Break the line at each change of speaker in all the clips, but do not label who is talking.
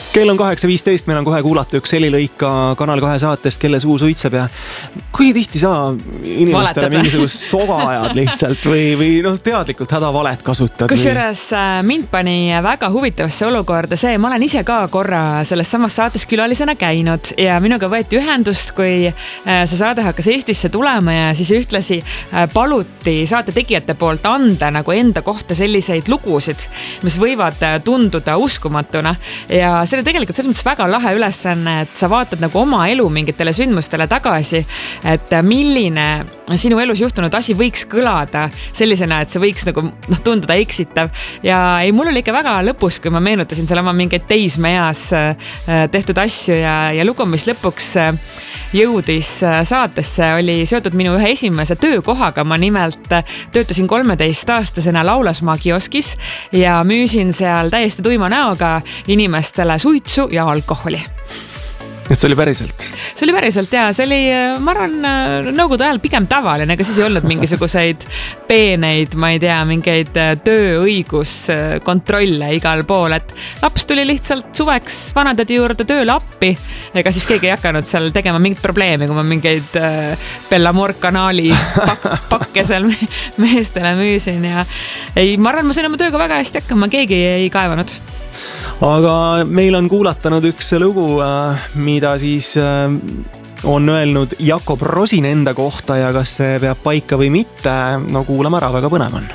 Kell on 8.15, meil on kohe kuulata üks helilõika Kanal 2 saatest, Kelle suu suitseb ja kui tihti sa inimestele mingisugust soga ajad lihtsalt või teadlikult hädavalet kasutad?
Kusjuures mind pani väga huvitavasse olukorda see, ma olen ise ka korra selles samas saates külalisena käinud ja minuga võeti ühendust, kui see saade hakkas Eestisse tulema ja siis ühtlasi paluti saate tegijate poolt anda nagu enda kohta selliseid lugusid, mis võivad tunduda uskumatuna ja see tegelikult selles mõttes väga lahe ülesanne, et sa vaatad nagu oma elu mingitele sündmustele tagasi, et milline sinu elus juhtunud asi võiks kõlada sellisena, et see võiks nagu tunduda eksitav. Ja ei, mul oli ikka väga lõpus, kui ma meenutasin seal oma mingeid teismeeas tehtud asju ja lugu, mis lõpuks jõudis saatesse, oli seotud minu ühe esimese töökohaga. Ma nimelt töötasin 13-aastasena Laulasmaa kioskis ja müüsin seal täiesti tuima näoga inimestele suitsu ja alkoholi.
Et see oli päriselt?
See oli päriselt ja see oli, ma arvan, nõukogude ajal pigem tavaline, ega siis ei olnud mingisuguseid peeneid, ma ei tea, mingeid tööõiguskontrolle igal pool, et laps tuli lihtsalt suveks vanadade juurde tööle appi, ega siis keegi ei hakanud seal tegema mingit probleemi, kui ma mingeid Bellamor kanaali pakke seal meestele müüsin ja ei, ma arvan, ma sain oma tööga väga hästi hakkama, keegi ei kaevanud.
Aga meil on kuulatanud üks lugu, mida siis on öelnud Jakob Rosin enda kohta ja kas see peab paika või mitte, no kuulame ära, väga põnev on.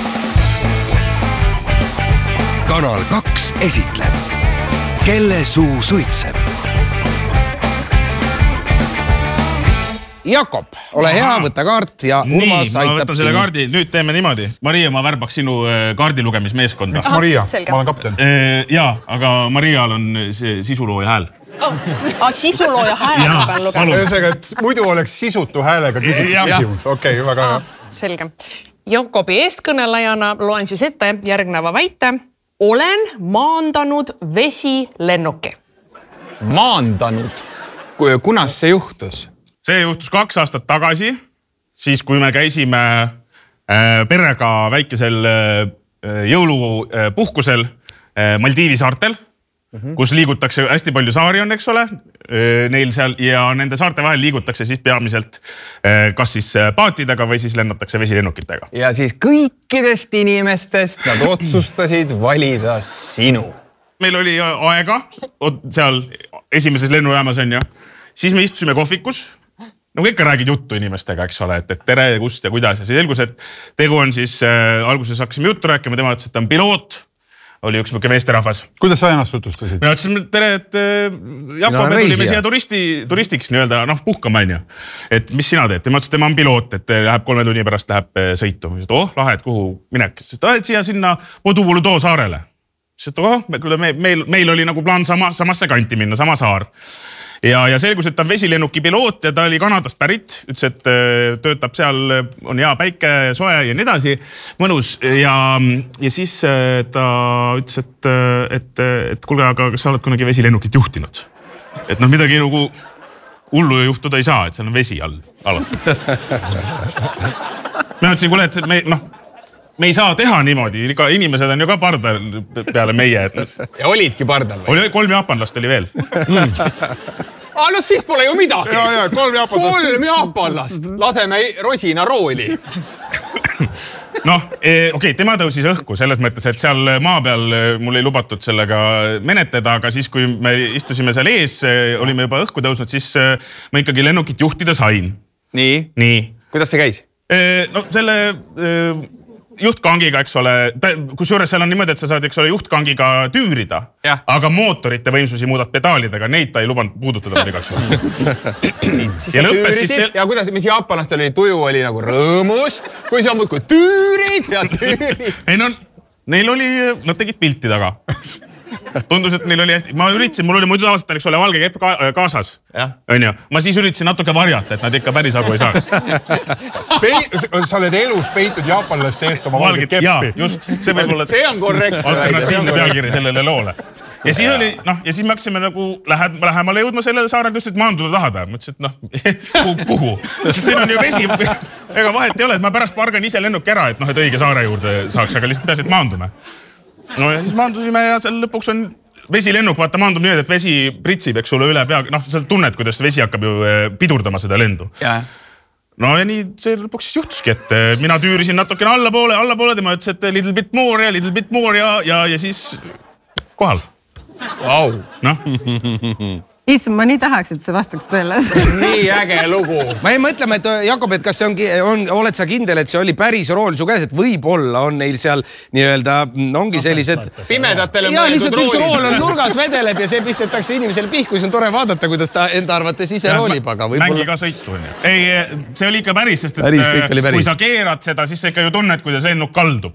Kanal 2 esitleb Kelle suu suitseb.
Jakob, ole hea, võtta kaart ja Urmas
aitab. Ma võtan selle kaardi, nüüd teeme niimoodi. Maria, ma värbaks sinu kaardilugemismeeskonda.
Miks Maria? Ma olen kapten.
Jaa, aga Marial on sisulooja hääl.
Sisulooja häälega pean lugema. Ühesõnaga, et muidu oleks sisutu häälega küsimus. Okei, väga hea.
Selge. Jakobi eestkõnelejana loen siis ette järgneva väite. Olen maandanud vesilennuki.
Maandanud? Kunas see juhtus?
See juhtus 2 aastat tagasi, siis kui me käisime perega väikesel jõulupuhkusel Maldiivi saartel, kus liigutakse hästi palju saari on, eks ole, neil seal ja nende saarte vahel liigutakse siis peamiselt kas siis paatidega või siis lennatakse vesilennukitega.
Ja siis kõikidest inimestest nad otsustasid valida sinu.
Meil oli aega seal esimeses lennujaamas on ja siis me istusime kohvikus. No ikka räägid juttu inimestega, eks ole, et tere, kust ja kuidas. Ja siis selgus, et tegu on siis, alguses hakkasime juttu rääkima, tema ütles, et ta on piloot. Oli üks mõke meesterahvas.
Kuidas sa ennast tutvustasid?
Me ütlesin, tere, et Jakob, me tulime siia turistiks nii-öelda, puhkama on ju. Et mis sina teed? Tema ütles, et tema on piloot, et läheb 3 tunni pärast läheb sõitu. Lahe, et kuhu minek? Et siia sinna Poduvulu saarele. Meil oli nagu plaan samasse kanti minna, sama saar. Ja selgus, et ta on vesilennuki piloot ja ta oli Kanadast pärit. Ütles, et töötab seal, on hea päike, soe ja nii edasi. Mõnus. Ja siis ta ütles, et kuulge, aga kas sa oled kunagi vesilennukit juhtinud? Et midagi nagu hullu juhtuda ei saa, et seal on vesi all. Me ütlesin, kuule, et me ei saa teha niimoodi. Inimesed on ju ka pardal peale meie.
Ja olidki pardal või?
Oli 3 jaapanlast oli veel.
No siis pole ju midagi.
Ja, 3 jaapanlast.
3 jaapanlast. Laseme Rosina rooli.
Okei, tema tõusis õhku selles mõttes, et seal maa peal mul ei lubatud sellega menetleda, aga siis, kui me istusime seal ees, olime juba õhku tõusnud, siis ma ikkagi lennukit juhtida sain.
Nii? Kuidas see käis?
Selle juhtkangiga, eks ole, kus juures seal on niimoodi, et sa saad, eks ole, juhtkangiga tüürida, aga mootorite võimsusi muudad pedaalidega, neid ta ei lubanud puudutada igaks juhuks. Ja lõppes siis
ja kuidas, mis jaapanlastel oli tuju, oli nagu rõõmus, kui sa muudkui tüürid ja tüürid.
Ei neil oli, nad tegid pilti taga. Tundus, et neil oli hästi, ma üritasin, mul oli muidu tavaliselt, eks ole, valge kepp kaasas. Ma siis üritasin natuke varjata, et nad ikka päris aru ei saaks.
Sa oled elus peitud jaapanlaste eest oma valge keppi.
Jaa, just.
See on korrektne.
Alternatiivne pealkiri sellele loole. Ja siis oli, ja siis me hakkasime nagu lähemale jõudma sellele saarele, ütlesid, et maanduda tahada. Ma ütlesin, et kuhu? Siin on ju vesi, ega vahet ei ole, et ma pärast pargan ise lennuk ära, et õige saare juurde saaks, aga lihtsalt peas, et maandume. Ja siis maandusime ja seal lõpuks on vesilennuk, vaata maandub nii, et vesi pritsib, eks sulle üle pea. Sa tunned, kuidas vesi hakkab ju pidurdama seda lendu. No ja nii see lõpuks siis juhtuski, et mina tüürisin natukene allapoole, tema ütles, et little bit more ja siis kohal.
Wow.
Issand, ma nii tahaks, et see vastaks tõele.
Nii äge lugu.
Ma ei mõtlema, et Jakob, et kas oled sa kindel, et see oli päris rool su käes, et võib-olla on neil seal nii-öelda, ongi sellised...
Pimedatele
mõeldud roolid. Lihtsalt üks rool on nurgas vedeleb ja see pistetakse inimesele pihku, siis on tore vaadata, kuidas ta enda arvates ise roolib, aga võib-olla...
Mängi ka sõitu. Ei, see oli ikka päris, sest et kui sa keerad seda, siis sa ikka ju tunned, kuidas lennuk kaldub.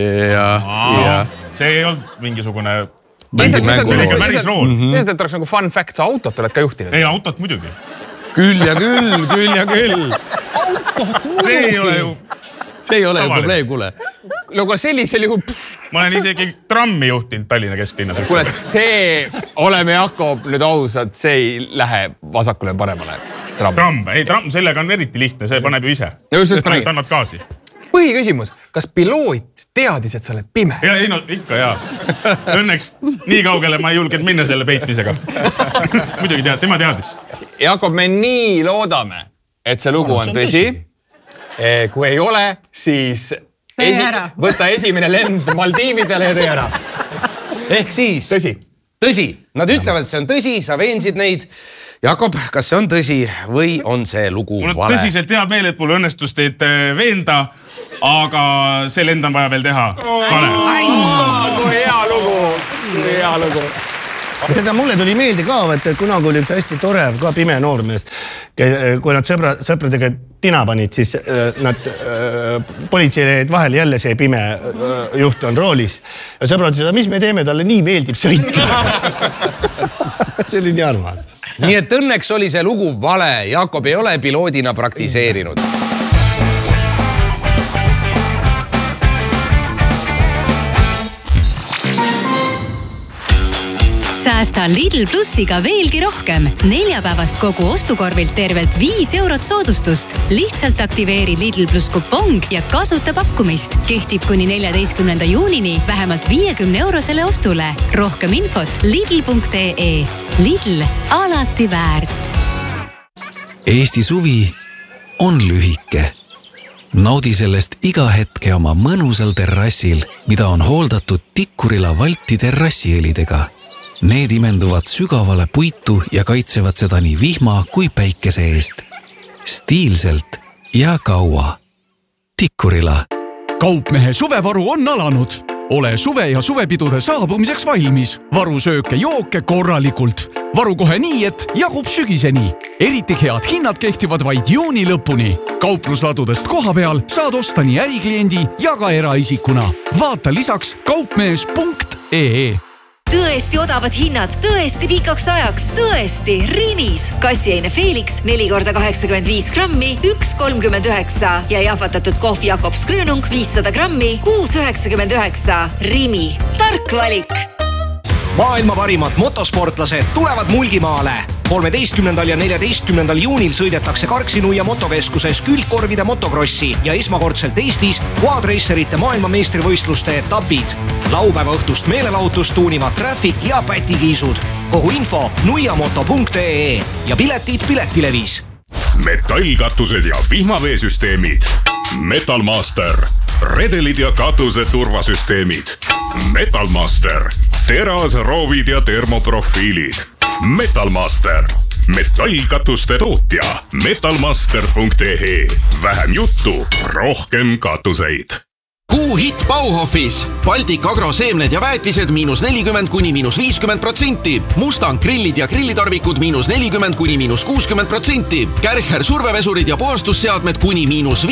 See ei olnud mingisugune... päris rool.
Lihtsalt, et oleks nagu fun fact, sa autot oled ka juhtinud?
Ei, autot muidugi.
Küll ja küll.
Autot muidugi.
See ei ole ju probleem, kuule.
No kui sellisel juhul...
Ma olen isegi trammi juhtinud Tallinna kesklinnas.
Kuule, oleme Jakob nüüd ausad, see ei lähe vasakule ja paremale.
Tramm, sellega on eriti lihtne, see paneb ju ise. Annad gaasi.
Põhiküsimus, kas piloot teadis, et sa oled pime?
Ei, no ikka jaa. Õnneks nii kaugele ma ei julgenud minna selle peitmisega. Muidugi tema teadis.
Jakob, me nii loodame, et see lugu on tõsi. Kui ei ole, siis võta esimene lend Maldiividele ja tee ära.
Ehk siis?
Tõsi.
Nad ütlevad, et see on tõsi, sa veensid neid. Jakob, kas see on tõsi või on see lugu vale?
Mul on tõsiselt hea meel, et mul õnnestus teid veenda, aga see lend on vaja veel teha.
Kui hea lugu.
Seda mulle tuli meelde ka, et kunagi oli üks hästi tore, ka pime noormees. Kui nad sõpradega tina panid, siis nad politseid vahel jälle see pime juht on roolis. Ja sõbrad ütlesid, mis me teeme, talle nii meeldib sõita. See oli nii armas.
Nii et õnneks oli see lugu vale. Jakob ei ole piloodina praktiseerinud.
Säästa Lidl Plussiga veelgi rohkem. 4 päevast kogu ostukorvilt tervelt 5 eurot soodustust. Lihtsalt aktiveeri Lidl Plus kupong ja kasuta pakkumist. Kehtib kuni 14. juunini vähemalt 50 eurosele ostule. Rohkem infot lidl.ee. Lidl, alati väärt.
Eesti suvi on lühike. Naudi sellest iga hetke oma mõnusal terrassil, mida on hooldatud Tikkurila Valti terrassiõlidega. Need imenduvad sügavale puitu ja kaitsevad seda nii vihma kui päikese eest. Stiilselt ja kaua. Tikkurila.
Kaupmehe suvevaru on alanud. Ole suve ja suvepidude saabumiseks valmis. Varu sööke jooke korralikult. Varu kohe nii, et jagub sügiseni. Eriti head hinnad kehtivad vaid juuni lõpuni. Kauplusladudest koha peal saad osta nii ärikliendi ja ka eraisikuna. Vaata lisaks kaupmees.ee.
Tõesti odavad hinnad, tõesti pikaks ajaks, tõesti Rimis. Kassiaine Felix 4x85 grammi 1,39 ja jahvatatud kohv Jakobs Grönung 500 grammi 6,99. Rimi, tark valik.
Maailma parimad motosportlased tulevad Mulgimaale. 13. ja 14. juunil sõidetakse Karksi-Nuia motokeskuses külgkorvide motokrossi ja esmakordselt Eestis quadracerite maailmameistrivõistluste etapid. Laupäeva õhtust meelelahutust tuunivad Traffic ja Pätikiisud. Kogu info nuiamoto.ee ja piletid Piletilevis.
Metallkatused ja vihmaveesüsteemid. Metalmaster. Redelid ja katuse turvasüsteemid. Metalmaster. Teras, roovid ja termoprofiilid. Metalmaster. Metallkatuste tootja. Metalmaster.ee. Vähem juttu, rohkem katuseid.
Kuuhitt Bauhofis. Baltic Agro seemned ja väetised -40 kuni -50%. Mustang grillid ja grillitarvikud -40 kuni -60%. Kärcher survevesurid ja puhastusseadmed kuni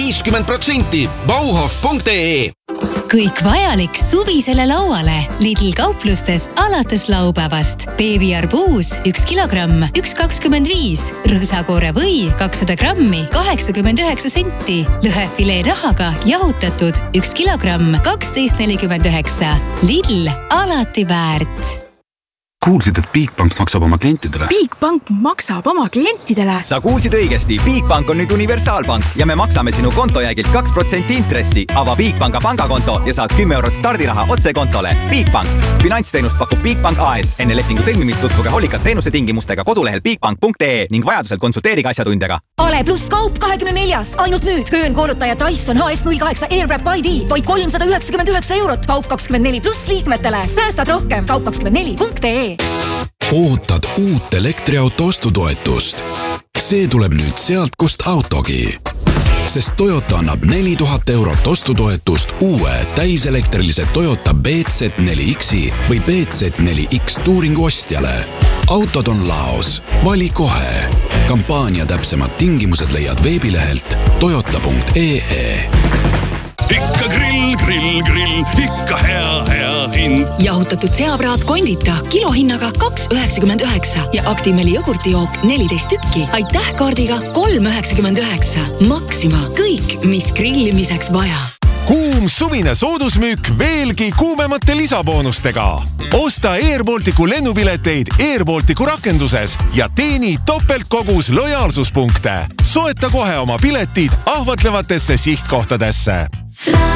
-50%. Bauhof.ee.
Kõik vajalik suvisele lauale. Lidl kauplustes alates laupäevast. Beebiarbuus 1 kilogramm 1,25. Rõõsakoore või 200 grammi 89 senti. Lõhefilee rahaga jahutatud 1 kilogramm 12,49. Lidl, alati väärt.
kuulsid, et Bigbank maksab oma klientidele?
Bigbank maksab oma klientidele?
Sa kuulsid õigesti. Bigbank on nüüd universaalpank ja me maksame sinu kontojäägilt 2% intressi. Ava Bigbanka pangakonto ja saad 10 eurot stardiraha otse kontole. Bigbank. Finantsteenust pakub Bigbank AS. Enne lepingu sõlmimist tutvuge hoolikalt teenuse tingimustega kodulehel bigbank.ee ning vajadusel konsulteerige asjatundjaga.
Ale pluss kaup 24. Ainult nüüd. Höönkoolutaja Dyson HS08 Airwrap ID. Vaid 399 eurot. Kaup 24 pluss liikmetele. Säästad rohkem. Kaup 24.ee.
Ootad uut elektriauto ostutoetust? See tuleb nüüd sealt, kust autogi. Sest Toyota annab 4000 eurot ostutoetust uue täiselektrilise Toyota BZ4Xi või BZ4X Touringu ostjale. Autod on laos. Vali kohe. Kampaania täpsemad tingimused leiad veebilehelt toyota.ee.
Ikka grill, ikka hea hind.
Jahutatud seapraad Kondita kilohinnaga 2,99 ja Actimeli jogurtijook 14 tükki. Aitäh kaardiga 3,99. Maxima. Kõik, mis grillimiseks vaja.
Kuum suvine soodusmüük veelgi kuumemate lisaboonustega. Osta Air Balticu lennupileteid Air Balticu rakenduses ja teeni topeltkogus lojaalsuspunkte. Soeta kohe oma piletid ahvatlevatesse sihtkohtadesse.